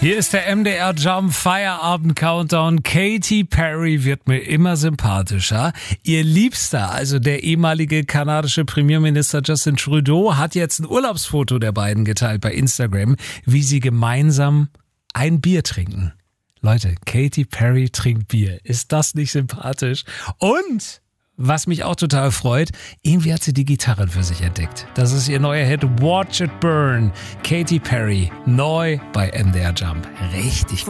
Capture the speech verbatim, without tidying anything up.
Hier ist der M D R Jump Feierabend Countdown. Katy Perry wird mir immer sympathischer. Ihr Liebster, also der ehemalige kanadische Premierminister Justin Trudeau, hat jetzt ein Urlaubsfoto der beiden geteilt bei Instagram, wie sie gemeinsam ein Bier trinken. Leute, Katy Perry trinkt Bier. Ist das nicht sympathisch? Und was mich auch total freut, irgendwie hat sie die Gitarre für sich entdeckt. Das ist ihr neuer Hit Watch It Burn. Katy Perry, neu bei M D R Jump. Richtig